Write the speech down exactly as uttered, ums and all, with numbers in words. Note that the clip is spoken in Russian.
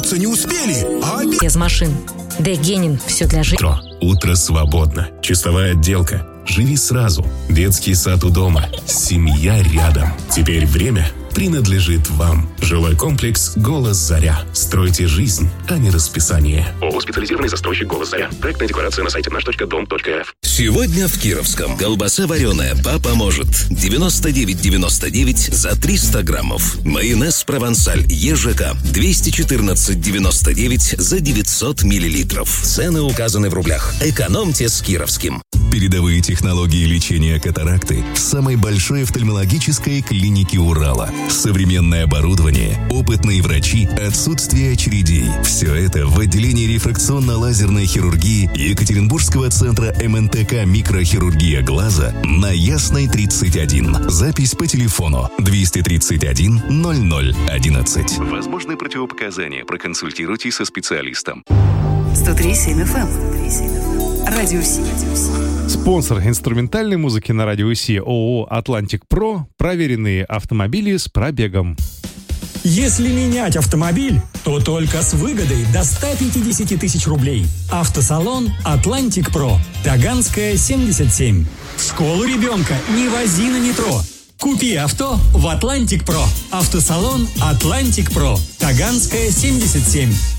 Оглянуться не успели, а обед... Без машин. Дегенин. Все для жизни. Утро. Утро свободно. Чистовая отделка. Живи сразу. Детский сад у дома. Семья рядом. Теперь время принадлежит вам. Жилой комплекс «Голос Заря». Стройте жизнь, а не расписание. ООО «Специализированный застройщик «Голос Заря». Проектная декларация на сайте наш точка дом точка эр эф. Сегодня в Кировском. Колбаса вареная «Папа может». девяносто девять девяносто девять за триста граммов. Майонез «Провансаль» ЕЖК. двести четырнадцать девяносто девять за девятьсот миллилитров. Цены указаны в рублях. Экономьте с Кировским. Передовые технологии лечения катаракты в самой большой офтальмологической клинике Урала. Современное оборудование, опытные врачи, отсутствие очередей. Все это в отделении рефракционно-лазерной хирургии Екатеринбургского центра эм эн тэ ка «Микрохирургия глаза» на Ясной тридцать один. Запись по телефону двести тридцать один ноль ноль одиннадцать. Возможны противопоказания. Проконсультируйтесь со специалистом. сто три семь эф эм. Радио Си. Спонсор инструментальной музыки на Радио Си ООО «Атлантик Про». Проверенные автомобили с пробегом. Если менять автомобиль, то только с выгодой до ста пятидесяти тысяч рублей. Автосалон «Атлантик Про». Таганская, семьдесят семь. В школу ребенка не вози на метро. Купи авто в «Атлантик Про». Автосалон «Атлантик Про». Таганская, семьдесят семь.